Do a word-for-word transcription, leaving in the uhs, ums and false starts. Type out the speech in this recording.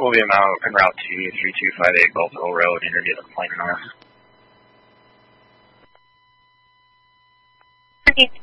William out en route to three two five eight Gulfville Road, interview the plane north.